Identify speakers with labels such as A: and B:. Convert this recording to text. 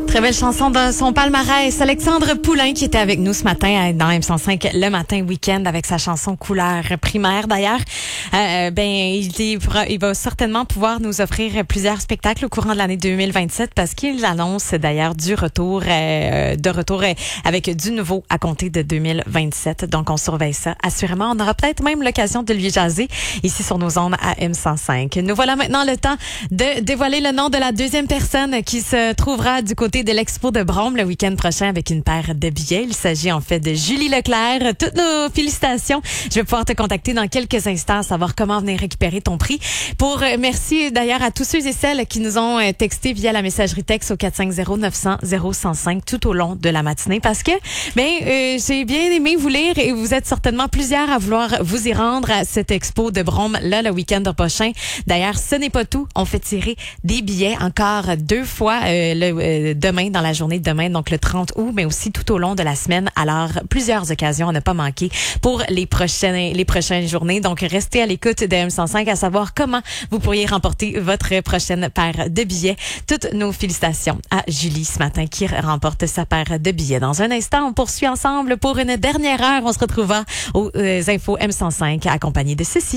A: Très belle chanson dans son palmarès. Alexandre Poulain qui était avec nous ce matin dans M105 le matin week-end avec sa chanson Couleur primaire. D'ailleurs, il va certainement pouvoir nous offrir plusieurs spectacles au courant de l'année 2027 parce qu'il annonce d'ailleurs de retour avec du nouveau à compter de 2027. Donc on surveille ça assurément. On aura peut-être même l'occasion de lui jaser ici sur nos ondes à M105. Nous voilà maintenant le temps de dévoiler le nom de la deuxième personne qui se trouvera du côté de l'Expo de Brome le week-end prochain avec une paire de billets. Il s'agit en fait de Julie Leclerc. Toutes nos félicitations. Je vais pouvoir te contacter dans quelques instants, savoir comment venir récupérer ton prix. Merci d'ailleurs à tous ceux et celles qui nous ont texté via la messagerie texte au 450-900-0105 tout au long de la matinée parce que j'ai bien aimé vous lire et vous êtes certainement plusieurs à vouloir vous y rendre à cette Expo de Brome là le week-end prochain. D'ailleurs, ce n'est pas tout. On fait tirer des billets encore 2 fois demain, dans la journée de demain, donc le 30 août, mais aussi tout au long de la semaine. Alors, plusieurs occasions à ne pas manquer pour les prochaines journées. Donc, restez à l'écoute de M105 à savoir comment vous pourriez remporter votre prochaine paire de billets. Toutes nos félicitations à Julie ce matin qui remporte sa paire de billets. Dans un instant, on poursuit ensemble pour une dernière heure. On se retrouvera aux infos M105 accompagné de ceci.